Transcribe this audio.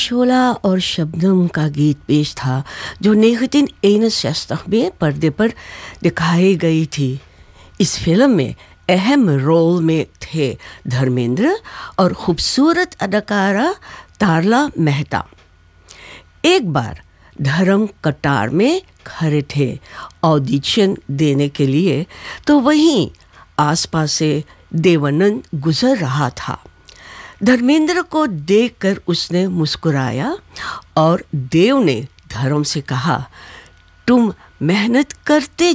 शोला और शबनम का गीत पेश था जो नेगुतिन एनस में पर्दे पर दिखाई गई थी। इस फिल्म में अहम रोल में थे धर्मेंद्र और खूबसूरत अदाकारा तारला मेहता। एक बार धर्म कटार में खड़े थे ऑडिशन देने के लिए, तो वहीं आसपास से देवानंद गुजर रहा था। धर्मेंद्र को देखकर उसने मुस्कुराया और देव ने धर्म से कहा, तुम मेहनत करते